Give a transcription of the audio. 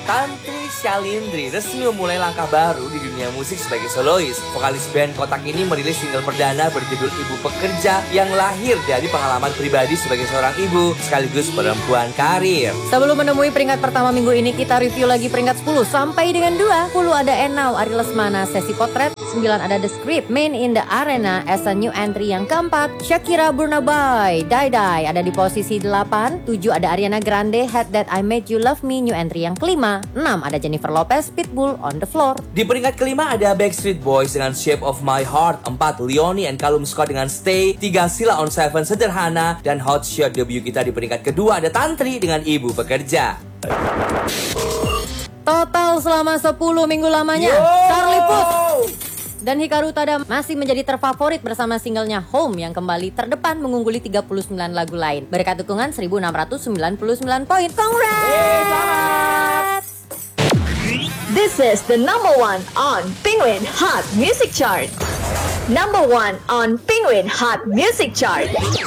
Tantri Syalindri resmi memulai langkah baru di dunia musik sebagai solois. Vokalis band Kotak ini merilis single perdana berjudul Ibu Pekerja yang lahir dari pengalaman pribadi sebagai seorang ibu sekaligus perempuan karir. Sebelum menemui peringkat pertama minggu ini, kita review lagi peringkat 10 sampai dengan 2. 10 ada Enau, Ari Lesmana, Sesi Potret. 9 ada The Script, Main in the Arena as a new entry. Yang keempat, Shakira Burna Boy, Die Die ada di posisi 8. 7 ada Ariana Grande, Had That I Made You Love Me, new entry yang kelima. 6 ada Jennifer Lopez, Pitbull, On the Floor. Di peringkat kelima ada Backstreet Boys dengan Shape of My Heart. 4 Leonie and Callum Scott dengan Stay. 3 Sheila on 7 Sederhana. Dan hot shot debut kita di peringkat kedua ada Tantri dengan Ibu Pekerja. Total selama 10 minggu lamanya, Charlie Puth dan Hikaru Tada masih menjadi terfavorit bersama singlenya Home yang kembali terdepan mengungguli 39 lagu lain berkat dukungan 1699 poin. Congrats! This is the number 1 on Penguin Hot Music Chart. Number 1 on Penguin Hot Music Chart.